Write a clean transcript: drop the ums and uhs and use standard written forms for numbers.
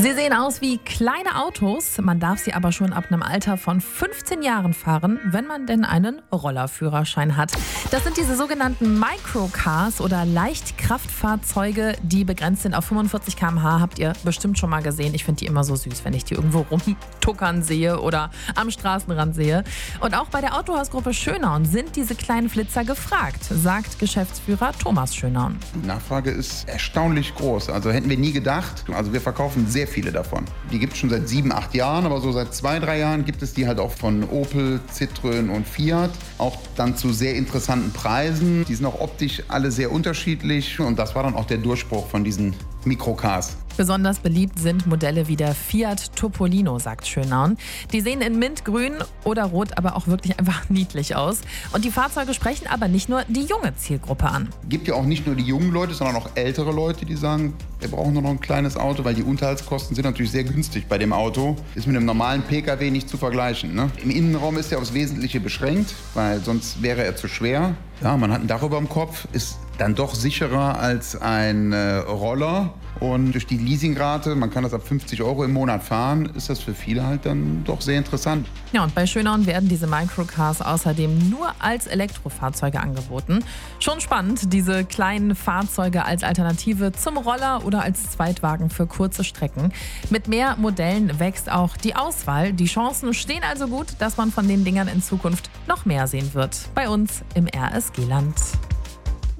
Sie sehen aus wie kleine Autos, man darf sie aber schon ab einem Alter von 15 Jahren fahren, wenn man denn einen Rollerführerschein hat. Das sind diese sogenannten Microcars oder Leichtkraftfahrzeuge, die begrenzt sind auf 45 km/h. Habt ihr bestimmt schon mal gesehen. Ich finde die immer so süß, wenn ich die irgendwo rumtuckern sehe oder am Straßenrand sehe. Und auch bei der Autohausgruppe Schönaun sind diese kleinen Flitzer gefragt, sagt Geschäftsführer Thomas Schönaun. Die Nachfrage ist erstaunlich groß. Also hätten wir nie gedacht. Also wir verkaufen sehr viele davon. Die gibt es schon seit 7, 8 Jahren, aber so seit 2, 3 Jahren gibt es die halt auch von Opel, Citroën und Fiat. Auch dann zu sehr interessanten Preisen. Die sind auch optisch alle sehr unterschiedlich und das war dann auch der Durchbruch von diesen Microcars. Besonders beliebt sind Modelle wie der Fiat Topolino, sagt Schönaun. Die sehen in Mintgrün oder Rot aber auch wirklich einfach niedlich aus. Und die Fahrzeuge sprechen aber nicht nur die junge Zielgruppe an. Gibt ja auch nicht nur die jungen Leute, sondern auch ältere Leute, die sagen, wir brauchen nur noch ein kleines Auto, weil die Unterhaltskosten sind natürlich sehr günstig bei dem Auto. Ist mit einem normalen Pkw nicht zu vergleichen. Ne? Im Innenraum ist er aufs Wesentliche beschränkt, weil sonst wäre er zu schwer. Ja, man hat ein Dach über dem Kopf, ist dann doch sicherer als ein Roller. Und durch die Leasingrate, man kann das ab 50 € im Monat fahren, ist das für viele halt dann doch sehr interessant. Ja, und bei Schönaun werden diese Microcars außerdem nur als Elektrofahrzeuge angeboten. Schon spannend, diese kleinen Fahrzeuge als Alternative zum Roller oder als Zweitwagen für kurze Strecken. Mit mehr Modellen wächst auch die Auswahl. Die Chancen stehen also gut, dass man von den Dingern in Zukunft noch mehr sehen wird. Bei uns im RSG-Land.